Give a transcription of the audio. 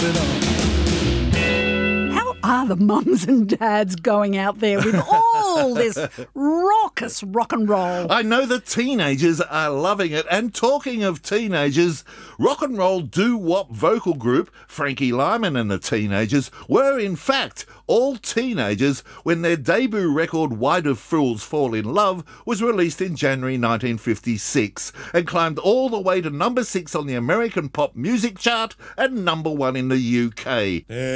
moving on. How are the mums and dads going out there with all this raucous rock and roll? I know the teenagers are loving it. And talking of teenagers, rock and roll doo-wop vocal group Frankie Lyman and the Teenagers were in fact all teenagers when their debut record Why Do Fools Fall in Love was released in January 1956 and climbed all the way to number 6 on the American pop music chart and number 1 in the UK.